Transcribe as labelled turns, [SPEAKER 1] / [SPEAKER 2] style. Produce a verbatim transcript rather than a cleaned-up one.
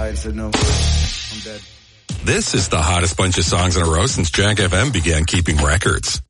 [SPEAKER 1] and said, no, I'm dead.
[SPEAKER 2] This is the hottest bunch of songs in a row since Jack F M began keeping records.